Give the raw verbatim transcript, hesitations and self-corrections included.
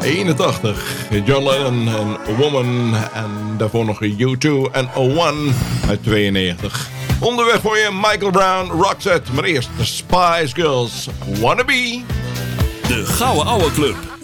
eenentachtig. John Lennon en A Woman. En daarvoor nog U twee en O one uit tweeënnegentig. Onderweg voor je Michael Brown, Roxette. Maar eerst de Spice Girls, Wannabe. De Gouden Ouwe Club.